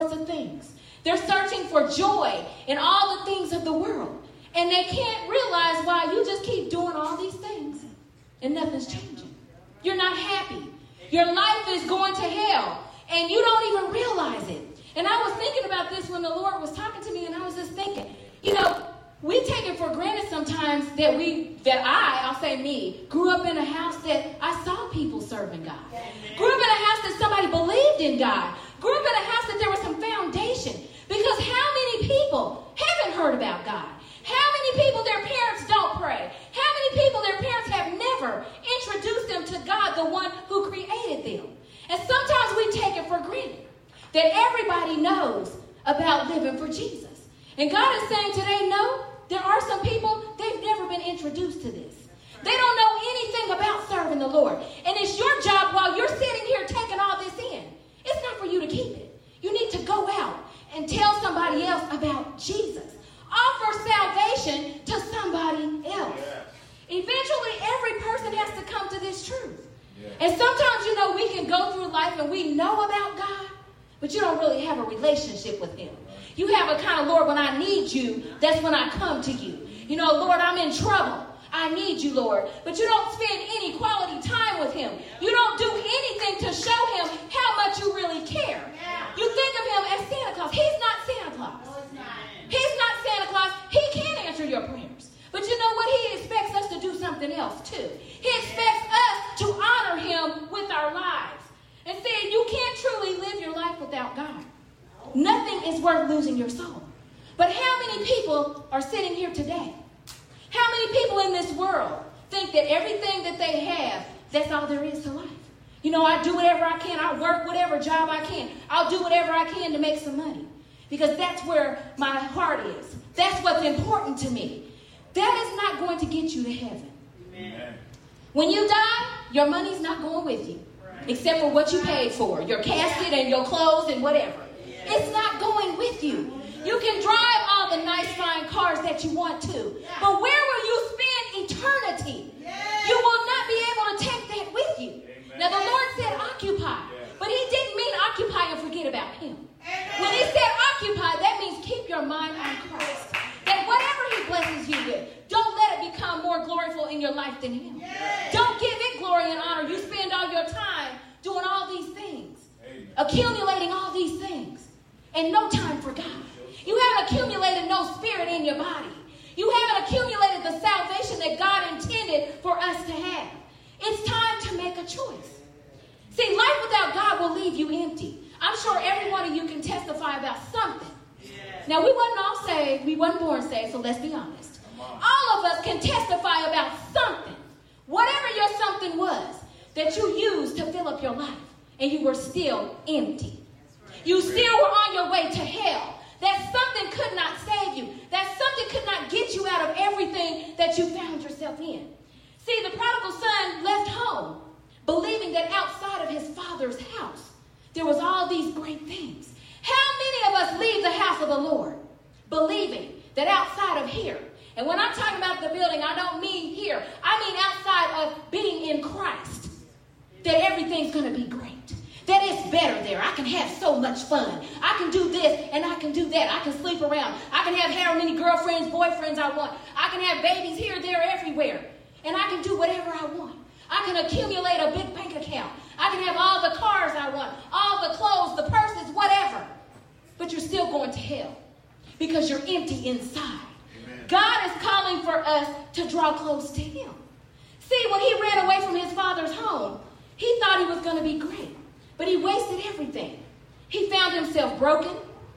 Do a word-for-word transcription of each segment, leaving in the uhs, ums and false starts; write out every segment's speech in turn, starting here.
of things. They're searching for joy in all the things of the world. And they can't realize why you just keep doing all these things and nothing's changing. You're not happy. Your life is going to hell and you don't even realize it. And I was thinking about this when the Lord was talking to me, and I was just thinking, you know, we take it for granted sometimes that we, that I, I'll say me, grew up in a house that I saw people serving God. Grew up in a house that somebody believed in God. Grew up in a house that there was some foundation. Because how many people haven't heard about God? How many people, their parents don't pray? How many people, their parents have never introduced them to God, the one who created them? And sometimes we take it for granted that everybody knows about living for Jesus. And God is saying today, no, there are some people, they've never been introduced to this. They don't know anything about serving the Lord. And it's your job while you're sitting here taking all this in. It's not for you to keep it. You need to go out and tell somebody else about Jesus. Offer salvation to somebody else. Eventually, every person has to come to this truth. And sometimes, you know, we can go through life and we know about God, but you don't really have a relationship with him. You have a kind of, Lord, when I need you, that's when I come to you. You know, Lord, I'm in trouble. I need you, Lord. But you don't spend any quality time with him. You don't do anything to show him how much you really care. You think of him as Santa Claus. He's not Santa Claus. He's not Santa Claus. He can answer your prayers. But you know what? He expects us to do something else too. He expects us to honor him with our lives. And see, you can't truly live your life without God. Nothing is worth losing your soul. But how many people are sitting here today? How many people in this world think that everything that they have, that's all there is to life? You know, I do whatever I can. I work whatever job I can. I'll do whatever I can to make some money. Because that's where my heart is. That's what's important to me. That is not going to get you to heaven. Amen. When you die, your money's not going with you. Right. Except for what you paid for. Your casket and your clothes and whatever. Yeah. It's not going with you. You can drive all the nice fine cars that you want to. Yeah. But where will you spend eternity? Yeah. You will not be able to take that with you. Amen. Now the Lord said occupy. Yeah. But he didn't mean occupy and forget about him. Amen. When he said occupy, that means keep your mind on Christ. That whatever he blesses you with, don't let it become more gloriful in your life than him. Yes. Don't give it glory and honor. You spend all your time doing all these things. Amen. Accumulating all these things. And no time for God. You haven't accumulated no spirit in your body. You haven't accumulated the salvation that God intended for us to have. It's time to make a choice. See, life without God will leave you empty. I'm sure every one of you can testify about something. Yes. Now, we wasn't all saved. We wasn't born saved, so let's be honest. All of us can testify about something. Whatever your something was that you used to fill up your life, and you were still empty. You still were on your way to hell. That something could not save you. That something could not get you out of everything that you found yourself in. See, the prodigal son left home, believing that outside of his father's house, there was all these great things. How many of us leave the house of the Lord believing that outside of here, and when I'm talking about the building, I don't mean here. I mean outside of being in Christ, that everything's going to be great. That it's better there. I can have so much fun. I can do this and I can do that. I can sleep around. I can have how many girlfriends, boyfriends I want. I can have babies here, there, everywhere. And I can do whatever I want. I can accumulate a big bank account. I can have all the cars I want, all the clothes, the purses, whatever. But you're still going to hell because you're empty inside. Amen. God is calling for us to draw close to him. See, when he ran away from his father's home, he thought he was going to be great. But he wasted everything. He found himself broken.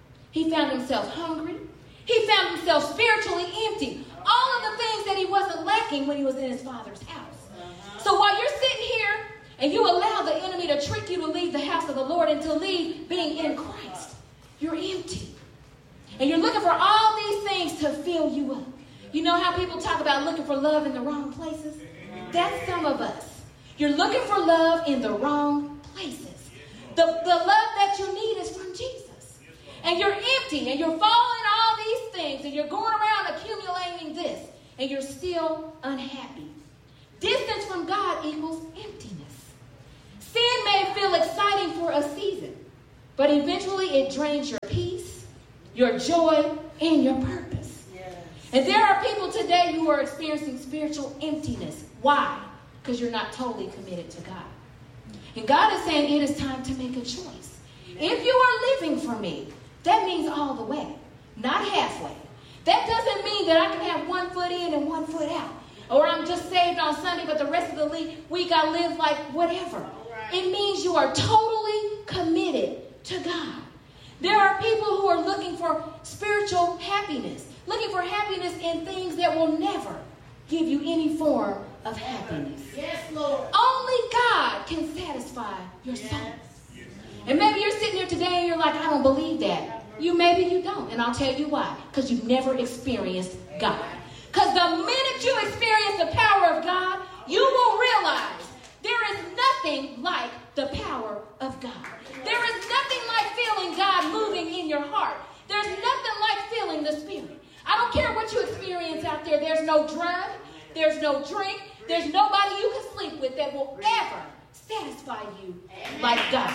He found himself hungry. He found himself spiritually empty. All of the things that he wasn't lacking when he was in his father's house. Uh-huh. So while you're sitting here and you allow the enemy to trick you to leave the house of the Lord and to leave being in Christ, you're empty. And you're looking for all these things to fill you up. You know how people talk about looking for love in the wrong places? That's some of us. You're looking for love in the wrong places. The, the love that you need is from Jesus. And you're empty and you're following all these things and you're going around accumulating this and you're still unhappy. Distance from God equals emptiness. Sin may feel exciting for a season, But eventually it drains your peace, your joy, and your purpose. Yes. And there are people today who are experiencing spiritual emptiness. Why? Because you're not totally committed to God. And God is saying it is time to make a choice. If you are living for me, that means all the way, not halfway. That doesn't mean that I can have one foot in and one foot out. Or I'm just saved on Sunday, but the rest of the week I live like whatever. It means you are totally committed to God. There are people who are looking for spiritual happiness, looking for happiness in things that will never give you any form of happiness. Yes, Lord. Only God can satisfy your soul. Yes. And maybe you're sitting here today and you're like, I don't believe that. You maybe you don't. And I'll tell you why. Because you've never experienced God. Because the minute you experience the power of God, you will realize there is nothing like the power of God. There is nothing like feeling God moving in your heart. There's nothing like feeling the Spirit. I don't care what you experience out there. There's no drug. There's no drink. There's nobody you can sleep with that will ever satisfy you like God.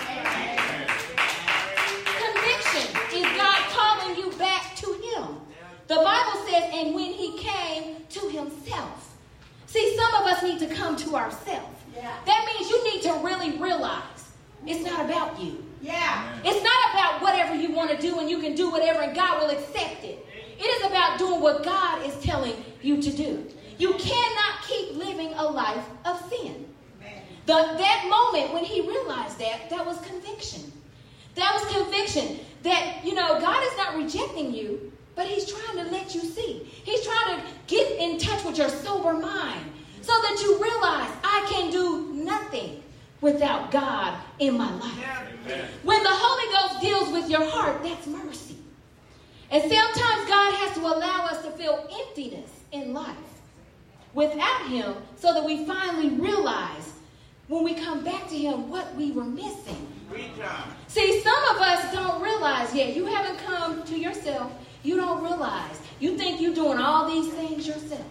Conviction is God calling you back to Him. The Bible says, and when He came to Himself. See, some of us need to come to ourselves. That means you need to really realize it's not about you. Yeah. It's not about whatever you want to do and you can do whatever and God will accept it. It is about doing what God is telling you to do. You cannot keep living a life of sin. The, that moment when he realized that, that was conviction. That was conviction that, you know, God is not rejecting you, but He's trying to let you see. He's trying to get in touch with your sober mind so that you realize I can do nothing without God in my life. Amen. When the Holy Ghost deals with your heart, that's mercy. And sometimes God has to allow us to feel emptiness in life without Him so that we finally realize when we come back to Him what we were missing. See, some of us don't realize yet. You haven't come to yourself. You don't realize. You think you're doing all these things yourself.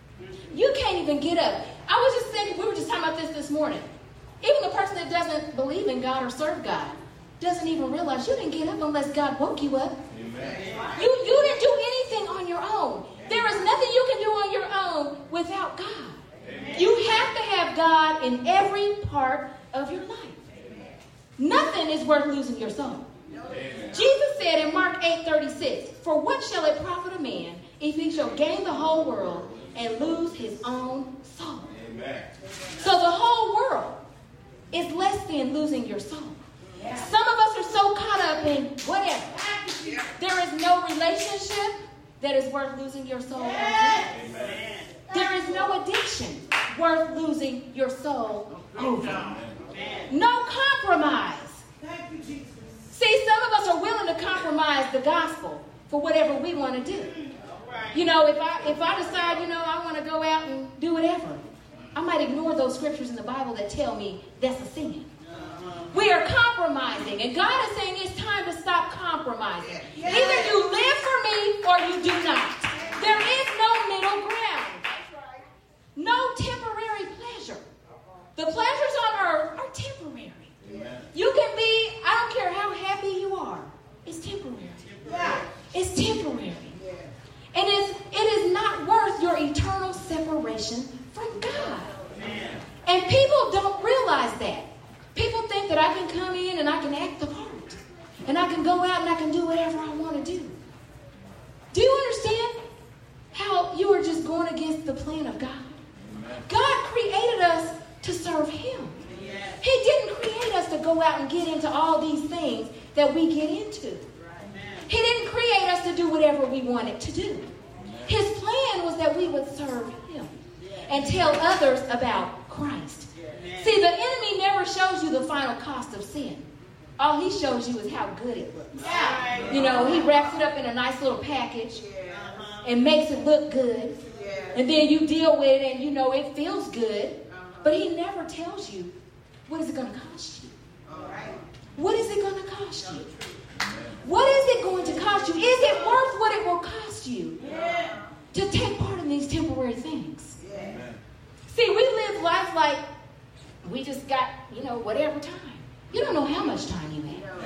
You can't even get up. I was just thinking, we were just talking about this this morning. Even the person that doesn't believe in God or serve God doesn't even realize you didn't get up unless God woke you up. Amen. You, you didn't do anything on your own. There is nothing you can do on your own without God. Amen. You have to have God in every part of your life. Amen. Nothing is worth losing your soul. Amen. Jesus said in Mark eight thirty-six, "For what shall it profit a man if he shall gain the whole world and lose his own soul?" Amen. So the whole world is less than losing your soul. Yeah. Some of us are so caught up in whatever. Yeah. There is no relationship that is worth losing your soul. Yes. Amen. There is no addiction worth losing your soul over. No compromise. Thank you, Jesus. See, some of us are willing to compromise the gospel for whatever we want to do. You know, if I if I decide, you know, I want to go out and do whatever, I might ignore those scriptures in the Bible that tell me that's a sin. We are compromising, and God is saying it's time to stop compromising. Yes. Either you live for me or you do not. There is no middle ground. No temporary pleasure. The pleasures on earth are temporary. Amen. You can be, I don't care how happy you are, it's temporary. Yeah. It's temporary. Yeah. And it's, it is not worth your eternal separation from God. Amen. And people don't realize that. People think that I can come in and I can act the part. And I can go out and I can do whatever I want to do. Do you understand how you are just going against the plan of God? Amen. God created us to serve Him. Yes. He didn't create us to go out and get into all these things that we get into. Amen. He didn't create us to do whatever we wanted to do. Amen. His plan was that we would serve Him and tell others about Christ. See, the enemy never shows you the final cost of sin. All he shows you is how good it looks. Yeah. You know, he wraps it up in a nice little package and makes it look good. And then you deal with it and, you know, it feels good. But he never tells you, what is it going to cost you? What is it going to cost you? What is it going to cost you? Is it worth what it will cost you to take part in these temporary things? See, we live life like we just got, you know, whatever time. You don't know how much time you have.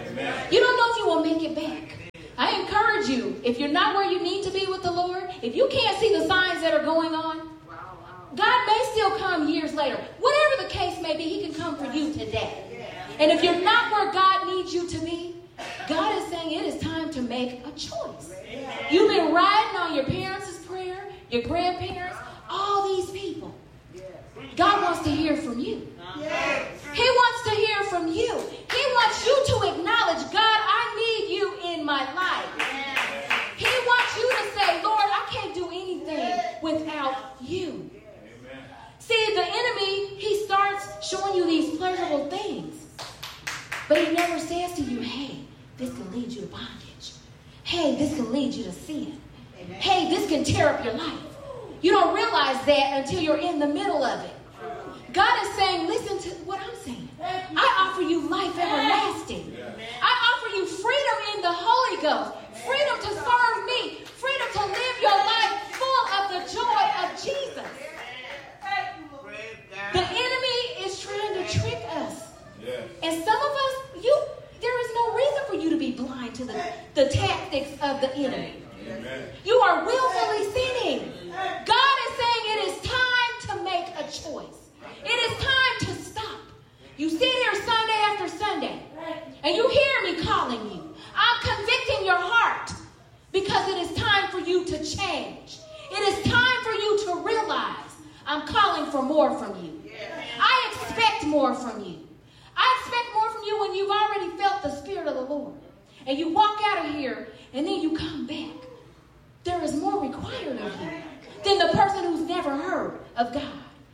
You don't know if you will make it back. I encourage you, if you're not where you need to be with the Lord, if you can't see the signs that are going on, God may still come years later. Whatever the case may be, he can come for you today. And if you're not where God needs you to be, God is saying it is time to make a choice. You've been riding on your parents' prayer, your grandparents, all these people. God wants to hear from you. He wants to hear from you. He wants you to acknowledge, God, I need you in my life. He wants you to say, Lord, I can't do anything without you. See, the enemy, he starts showing you these pleasurable things. But he never says to you, hey, this can lead you to bondage. Hey, this can lead you to sin. Hey, this can tear up your life. You don't realize that until you're in the middle of it. God is saying, listen to what I'm saying. I offer you life everlasting. I offer you freedom in the Holy Ghost. Freedom to serve me. Freedom to live your life full of the joy of Jesus. The enemy is trying to trick us. And some of us, you, there is no reason for you to be blind to the, the tactics of the enemy. You are willfully sinning. God is saying it is time to make a choice. It is time to stop. You sit here Sunday after Sunday, and you hear me calling you. I'm convicting your heart because it is time for you to change. It is time for you to realize I'm calling for more from you. I expect more from you. I expect more from you when you've already felt the Spirit of the Lord. And you walk out of here, and then you come back. There is more required of you than the person who's never heard of God.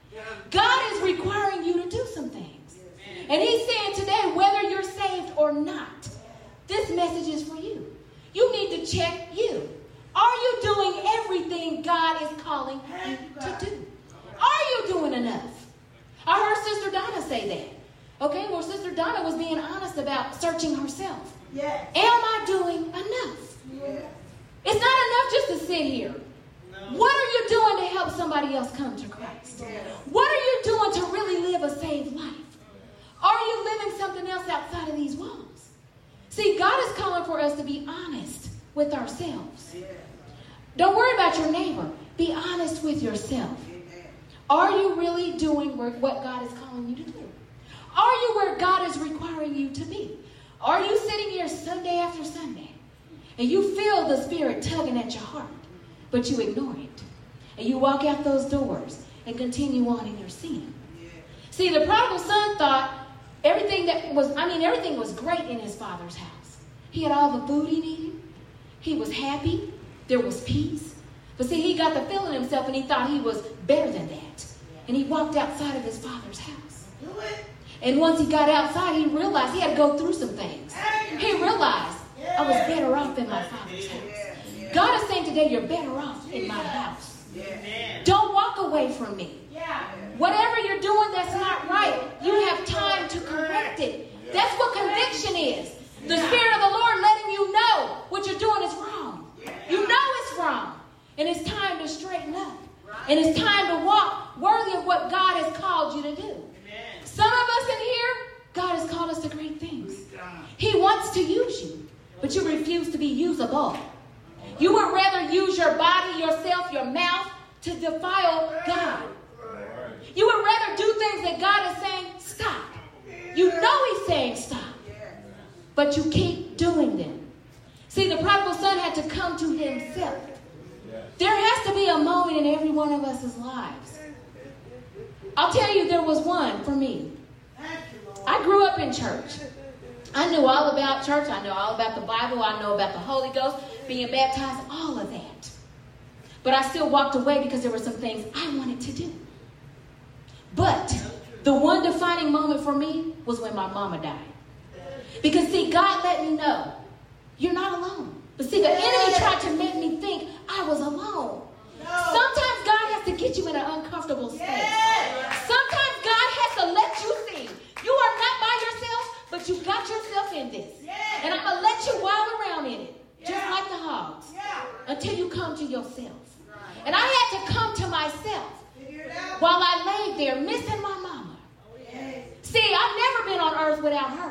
God is requiring you to do some things. And he's saying today, whether you're saved or not, this message is for you. You need to check you. Are you doing everything God is calling you to do? Are you doing enough? I heard Sister Donna say that. Okay, well, Sister Donna was being honest about searching herself. Yes. Am I doing enough? Yes. It's not enough just to sit here. No. What are you doing to help somebody else come to Christ? Yes. What are you doing to really live a saved life? Are you living something else outside of these walls? See, God is calling for us to be honest with ourselves. Yes. Don't worry about your neighbor. Be honest with yourself. Amen. Are you really doing what God is calling you to do? Are you where God is requiring you to be? Are you sitting here Sunday after Sunday and you feel the Spirit tugging at your heart, but you ignore it? And you walk out those doors and continue on in your sin. Yeah. See, the prodigal son thought everything that was, I mean, everything was great in his father's house. He had all the food he needed. He was happy. There was peace. But see, he got the feeling himself and he thought he was better than that. And he walked outside of his father's house. Do it. And once he got outside, he realized he had to go through some things. He realized I was better off in my father's house. God is saying today, you're better off in my house. Don't walk away from me. Whatever you're doing that's not right, you have time to correct it. That's what conviction is. The Spirit of the Lord letting you know what you're doing is wrong. You know it's wrong. And it's time to straighten up. And it's time to walk worthy of what God has called you to do. Some of us in here, God has called us to great things. He wants to use you, but you refuse to be usable. You would rather use your body, yourself, your mouth to defile God. You would rather do things that God is saying, stop. You know he's saying stop, but you keep doing them. See, the prodigal son had to come to himself. There has to be a moment in every one of us' lives. I'll tell you, there was one for me. I grew up in church. I knew all about church. I knew all about the Bible. I know about the Holy Ghost, being baptized, all of that. But I still walked away because there were some things I wanted to do. But the one defining moment for me was when my mama died. Because, see, God let me know, you're not alone. But, see, the enemy tried to make me think I was alone. Sometimes God has to get you in an uncomfortable space. Sometimes God has to let you see you are not by yourself, but you got yourself in this. And I'm going to let you wild around in it, just like the hogs, until you come to yourself. And I had to come to myself while I laid there missing my mama. See, I've never been on earth without her.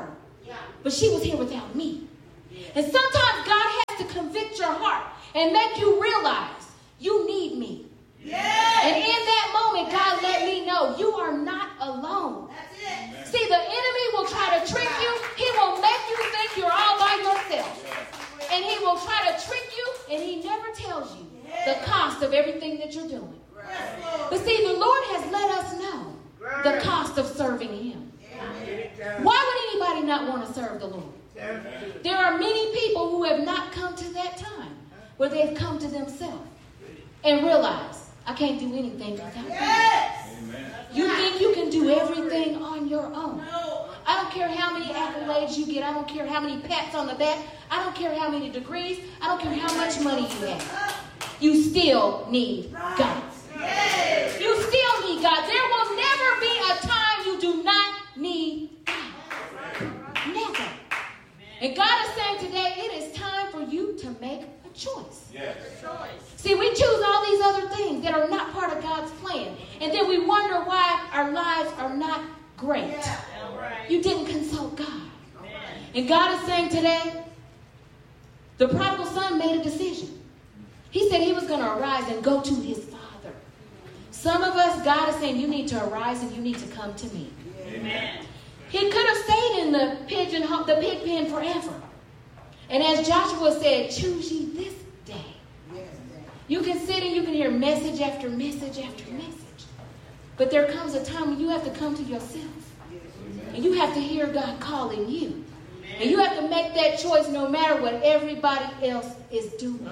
But she was here without me. And sometimes God has to convict your heart and make you realize you need me. And in that moment, God let me know you are not alone. See, the enemy will try to trick you. He will make you think you're all by yourself. And he will try to trick you, and he never tells you the cost of everything that you're doing. But see, the Lord has let us know the cost of serving him. Why would anybody not want to serve the Lord? There are many people who have not come to that time where they've come to themselves and realize, I can't do anything without you. You think you can do everything on your own. I don't care how many accolades you get. I don't care how many pats on the back. I don't care how many degrees. I don't care how much money you have. You still need God. You still need God. There will never be a time you do not need God. Never. And God is saying today, it is time for you to make a choice. Yes. See, we choose all these other things that are not part of God's plan. And then we wonder why our lives are not great. Yeah. You didn't consult God. Amen. And God is saying today, the prodigal son made a decision. He said he was going to arise and go to his father. Some of us, God is saying, you need to arise and you need to come to me. Amen. He could have stayed in the pigeon, the pig pen forever. And as Joshua said, choose ye this day. You can sit and you can hear message after message after message. But there comes a time when you have to come to yourself. And you have to hear God calling you. And you have to make that choice no matter what everybody else is doing.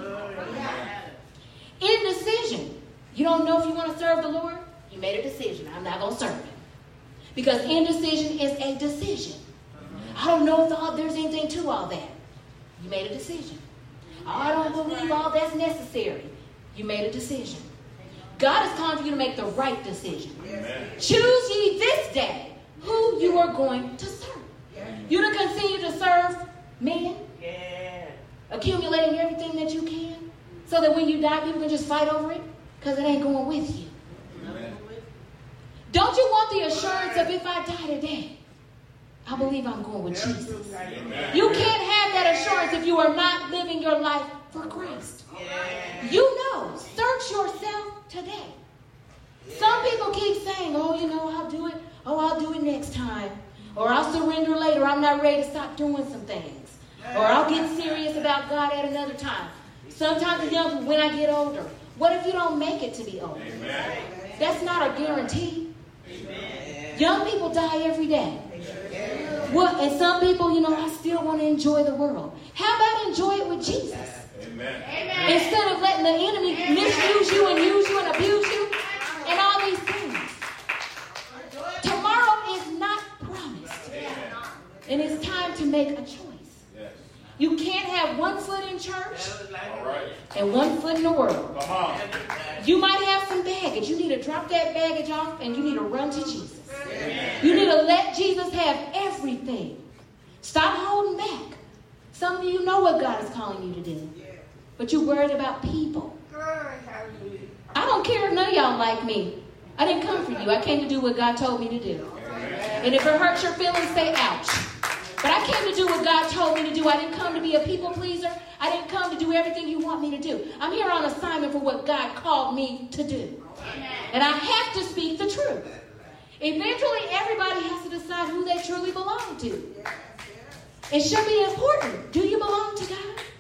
Indecision. You don't know if you want to serve the Lord? You made a decision. I'm not going to serve him. Because indecision is a decision. I don't know if all, there's anything to all that. You made a decision. I don't believe all that's necessary. You made a decision. God is calling for you to make the right decision. Amen. Choose ye this day who you are going to serve. Yeah. You to continue to serve men, yeah. accumulating everything that you can, so that when you die, people can just fight over it, because it ain't going with you. Amen. Don't you want the assurance of if I die today, I believe I'm going with Jesus. Amen. You can't have that assurance if you are not living your life for Christ. Yeah. You know, search yourself today. Yeah. Some people keep saying, oh, you know, I'll do it. Oh, I'll do it next time. Or I'll surrender later. I'm not ready to stop doing some things. Or I'll get serious about God at another time. Sometimes young, when I get older. What if you don't make it to be older? Amen. That's not a guarantee. Amen. Young people die every day. Well, and some people, you know, I still want to enjoy the world. How about enjoy it with Jesus? Amen. Instead of letting the enemy Amen. misuse you and use you and abuse you and all these things. Tomorrow is not promised. Amen. And it's time to make a choice. Yes. You can't have one foot in church right. and one foot in the world. Come on. You might have some baggage. You need to drop that baggage off and you need to run to Jesus. Amen. You need to let Jesus have everything. Stop holding back. Some of you know what God is calling you to do. But you're worried about people. I don't care if none of y'all like me. I didn't come for you. I came to do what God told me to do. And if it hurts your feelings, say ouch. But I came to do what God told me to do. I didn't come to be a people pleaser. I didn't come to do everything you want me to do. I'm here on assignment for what God called me to do. And I have to speak the truth. Eventually, everybody has to decide who they truly belong to. It should be important. Do you belong to God?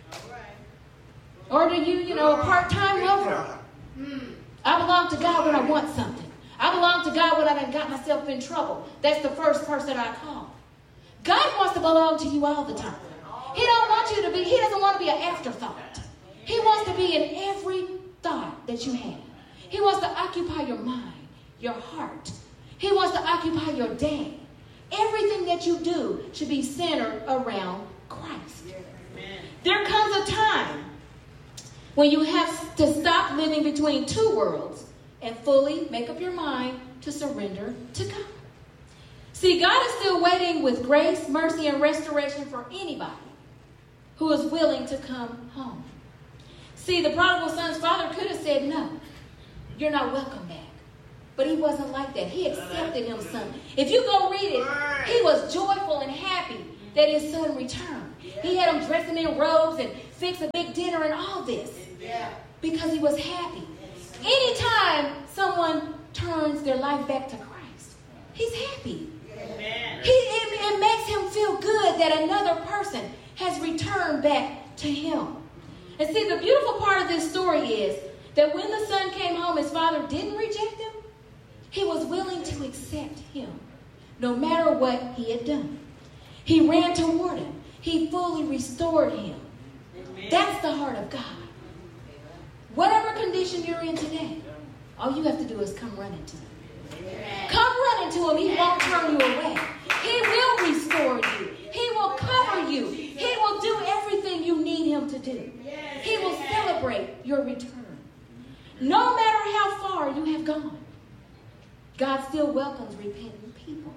Or do you, you know, a part-time lover? I belong to God when I want something. I belong to God when I done got myself in trouble. That's the first person I call. God wants to belong to you all the time. He don't want you to be, he doesn't want to be an afterthought. He wants to be in every thought that you have. He wants to occupy your mind, your heart. He wants to occupy your day. Everything that you do should be centered around Christ. There comes a time when you have to stop living between two worlds and fully make up your mind to surrender to God. See, God is still waiting with grace, mercy, and restoration for anybody who is willing to come home. See, the prodigal son's father could have said, no, you're not welcome back. But he wasn't like that. He accepted him, son. If you go read it, he was joyful and happy that his son returned. He had him dressing in robes and fix a big dinner and all this because he was happy. Anytime someone turns their life back to Christ, he's happy. He, it, it makes him feel good that another person has returned back to him. And see, the beautiful part of this story is that when the son came home, his father didn't reject him. He was willing to accept him, no matter what he had done. He ran toward him. He fully restored him. That's the heart of God. Whatever condition you're in today, all you have to do is come running to him. Come running to him. He won't turn you away. He will restore you. He will cover you. He will do everything you need him to do. He will celebrate your return. No matter how far you have gone, God still welcomes repentant people.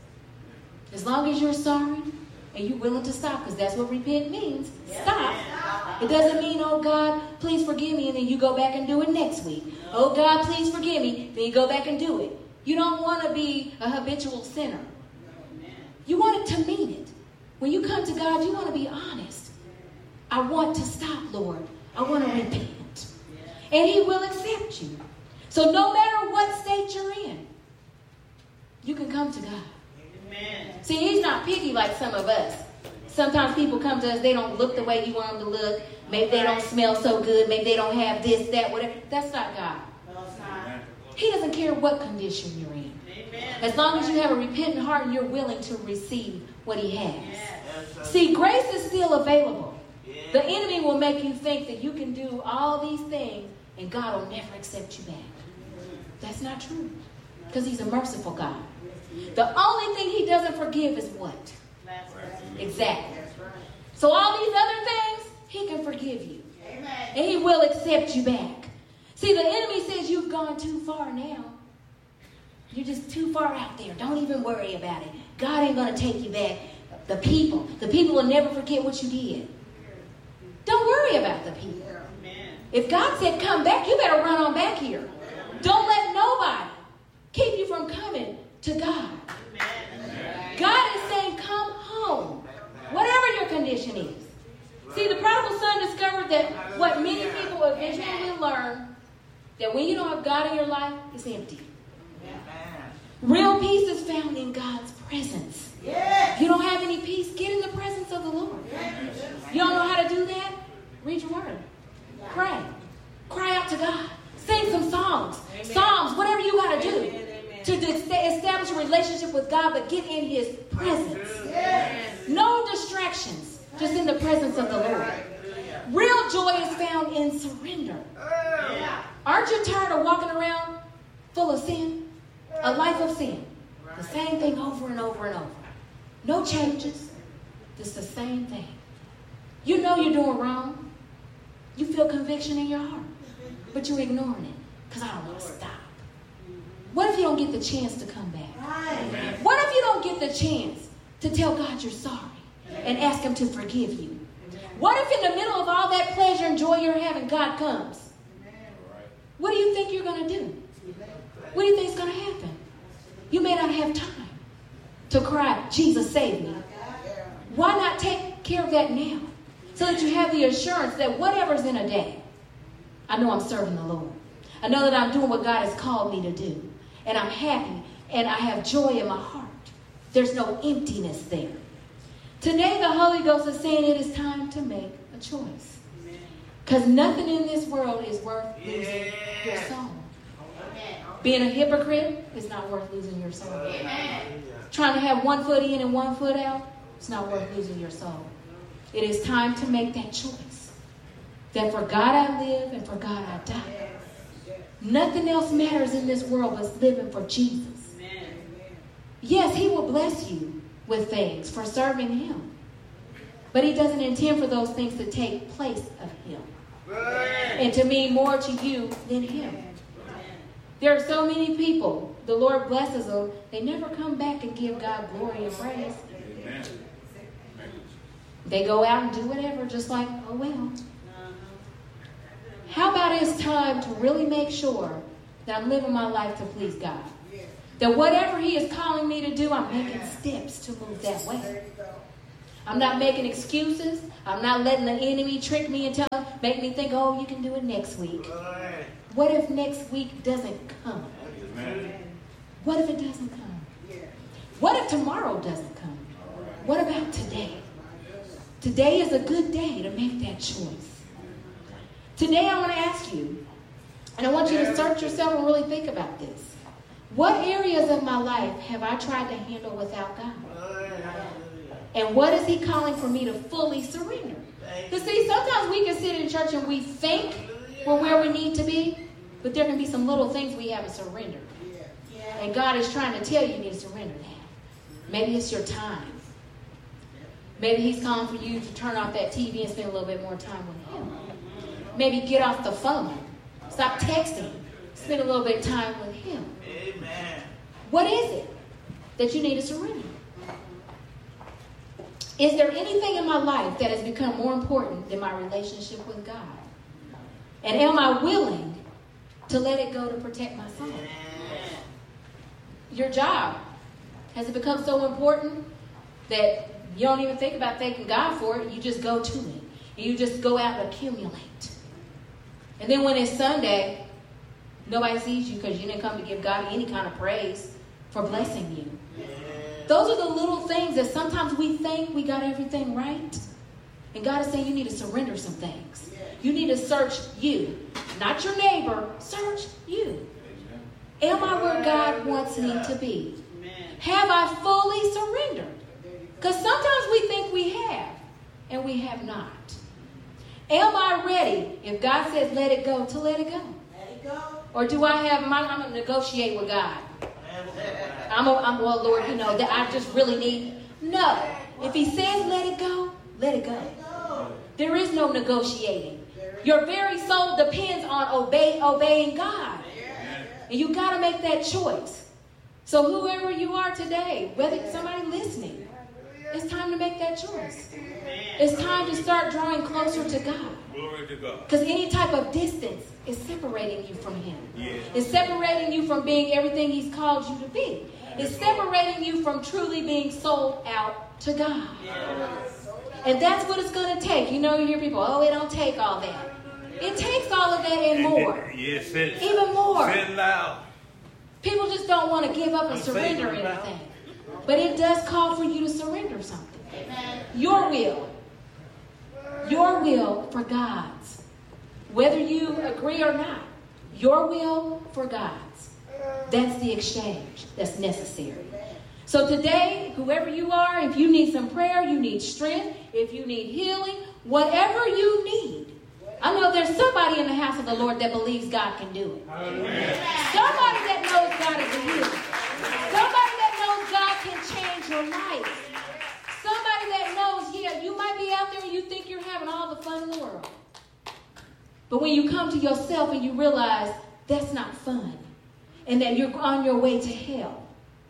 As long as you're sorry and you're willing to stop, because that's what repent means. Stop. It doesn't mean, oh God, please forgive me, and then you go back and do it next week. Oh God, please forgive me, then you go back and do it. You don't want to be a habitual sinner. You want it to mean it. When you come to God, you want to be honest. I want to stop, Lord. I want to repent. And he will accept you. So no matter what state you're in, you can come to God. Amen. See, he's not picky like some of us. Sometimes people come to us, they don't look the way you want them to look. Maybe they don't smell so good. Maybe they don't have this, that, whatever. That's not God. No, it's not. He doesn't care what condition you're in. Amen. As long as you have a repentant heart and you're willing to receive what he has. Yes. See, grace is still available. Yes. The enemy will make you think that you can do all these things and God will never accept you back. That's not true. Because he's a merciful God. The only thing he doesn't forgive is what? Exactly. So all these other things, he can forgive you. And he will accept you back. See, the enemy says you've gone too far now. You're just too far out there. Don't even worry about it. God ain't going to take you back. The people. The people will never forget what you did. Don't worry about the people. If God said come back, you better run on back here. Don't let nobody keep you from coming to God. God is saying come home. Whatever your condition is. See, the prodigal son discovered that what many people eventually will learn, that when you don't have God in your life, it's empty. Real peace is found in God's presence. If you don't have any peace, get in the presence of the Lord. You don't know how to do that? Read your word. Pray. Cry out to God. Sing some songs. Amen. Psalms, whatever you got to do amen, to de- establish a relationship with God, but get in his presence. Yes. No distractions, just in the presence of the Lord. Real joy is found in surrender. Yeah. Aren't you tired of walking around full of sin? A life of sin. The same thing over and over and over. No changes. It's the same thing. You know you're doing wrong. You feel conviction in your heart. But you're ignoring it because I don't want to stop. What if you don't get the chance to come back? Right. What if you don't get the chance to tell God you're sorry and ask him to forgive you? What if in the middle of all that pleasure and joy you're having, God comes? What do you think you're going to do? What do you think is going to happen? You may not have time to cry, Jesus, save me. Why not take care of that now? So that you have the assurance that whatever's in a day, I know I'm serving the Lord. I know that I'm doing what God has called me to do. And I'm happy and I have joy in my heart. There's no emptiness there. Today the Holy Ghost is saying it is time to make a choice. Because nothing in this world is worth losing your soul. Being a hypocrite is not worth losing your soul. Trying to have one foot in and one foot out, it's not worth losing your soul. It is time to make that choice. That for God I live and for God I die. Nothing else matters in this world but living for Jesus. Yes, he will bless you with things for serving him. But he doesn't intend for those things to take place of him. And to mean more to you than him. There are so many people, the Lord blesses them, they never come back and give God glory and praise. They go out and do whatever, just like, oh well. How about it's time to really make sure that I'm living my life to please God? That whatever he is calling me to do, I'm making steps to move that way. I'm not making excuses. I'm not letting the enemy trick me and tell, make me think, oh, you can do it next week. What if next week doesn't come? What if it doesn't come? What if tomorrow doesn't come? What about today? Today is a good day to make that choice. Today I want to ask you, and I want you to search yourself and really think about this. What areas of my life have I tried to handle without God? And what is he calling for me to fully surrender? Because see, sometimes we can sit in church and we think we're where we need to be, but there can be some little things we haven't surrendered. And God is trying to tell you you need to surrender that. Maybe it's your time. Maybe he's calling for you to turn off that T V and spend a little bit more time with him. Maybe get off the phone. Stop texting. Spend a little bit of time with him. Amen. What is it that you need to surrender? Is there anything in my life that has become more important than my relationship with God? And am I willing to let it go to protect my soul? Your job, has it become so important that you don't even think about thanking God for it? You just go to it. You just go out and accumulate. And then when it's Sunday, nobody sees you because you didn't come to give God any kind of praise for blessing you. Those are the little things that sometimes we think we got everything right. And God is saying you need to surrender some things. You need to search you. Not your neighbor. Search you. Am I where God wants me to be? Have I fully surrendered? Because sometimes we think we have, and we have not. Am I ready, if God says let it go, to let it go? Let it go. Or do I have my, I'm going to negotiate with God. I'm, a, I'm, well, Lord, you know, that I just really need. No. If he says let it go, let it go. There is no negotiating. Your very soul depends on obey, obeying God. And you got to make that choice. So whoever you are today, whether somebody listening, it's time to make that choice. It's time to start drawing closer to God. Because any type of distance is separating you from him. It's separating you from being everything he's called you to be. It's separating you from truly being sold out to God. And that's what it's going to take. You know, you hear people, oh, it don't take all that. It takes all of that and more. Yes, it, even more. Say it loud. People just don't want to give up and I'm surrender anything. But it does call for you to surrender something. Amen. Your will. Your will for God's. Whether you agree or not. Your will for God's. That's the exchange that's necessary. So today, whoever you are, if you need some prayer, you need strength, if you need healing, whatever you need, I know there's somebody in the house of the Lord that believes God can do it. Amen. Somebody that knows God is a healer. Somebody that knows God can change your life. Somebody that knows, yeah, you might be out there and you think you're having all the fun in the world. But when you come to yourself and you realize that's not fun and that you're on your way to hell,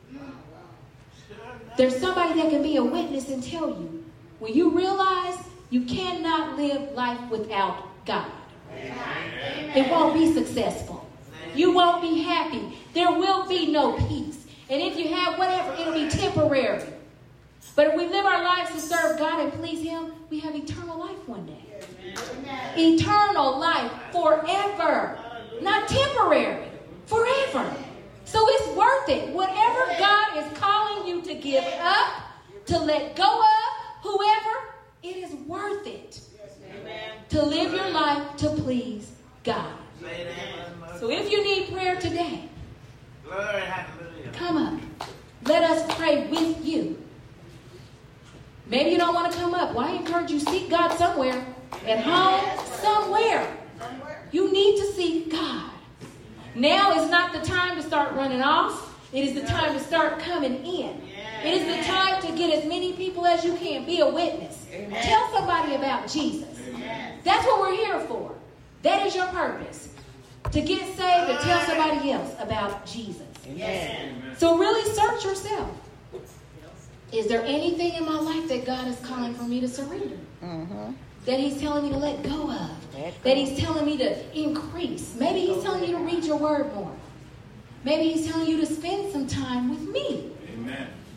there's somebody that can be a witness and tell you, when you realize you cannot live life without God, Amen. It won't be successful. You won't be happy. There will be no peace. And if you have whatever, it'll be temporary. But if we live our lives to serve God and please him, we have eternal life one day. Amen. Eternal life forever. Not temporary. Forever. So it's worth it. Whatever God is calling you to give up, to let go of, whoever, it is worth it. Amen. To live your life to please God. So if you need prayer today, come up. Let us pray with you. Maybe you don't want to come up. Well, I encourage you, seek God somewhere. At home, somewhere. You need to seek God. Now is not the time to start running off. It is the time to start coming in. It is the time to get as many people as you can. Be a witness. Amen. Tell somebody about Jesus. Amen. That's what we're here for. That is your purpose. To get saved and tell somebody else about Jesus. Amen. So really search yourself. Is there anything in my life that God is calling for me to surrender? Mm-hmm. That he's telling me to let go of? That he's telling me to increase? Maybe he's telling you to read your word more. Maybe he's telling you to spend some time with me. Amen.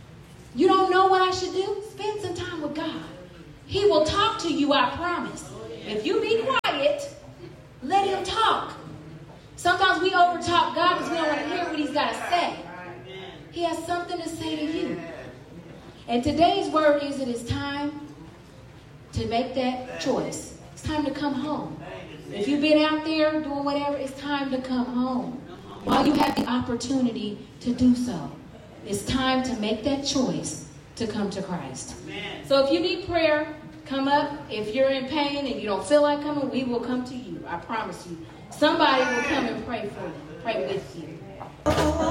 You don't know what I should do? Spend some time with God. He will talk to you, I promise. If you be quiet, let him talk. Sometimes we overtalk God because we don't want to hear what he's got to say. He has something to say to you. And today's word is it is time to make that choice. It's time to come home. If you've been out there doing whatever, it's time to come home. While you have the opportunity to do so, it's time to make that choice to come to Christ. So if you need prayer, come up. If you're in pain and you don't feel like coming, we will come to you. I promise you. Somebody will come and pray for you, pray with you.